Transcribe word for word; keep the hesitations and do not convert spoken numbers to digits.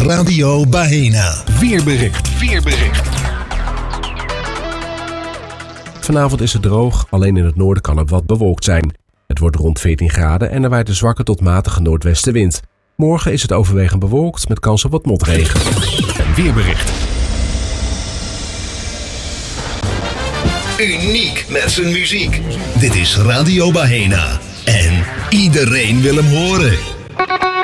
Radio Baena. Weerbericht. Weerbericht. Vanavond is het droog, alleen in het noorden kan het wat bewolkt zijn. Het wordt rond veertien graden en er waait een zwakke tot matige noordwestenwind. Morgen is het overwegend bewolkt met kans op wat motregen. Een weerbericht. Uniek met zijn muziek. Dit is Radio Baena. En iedereen wil hem horen.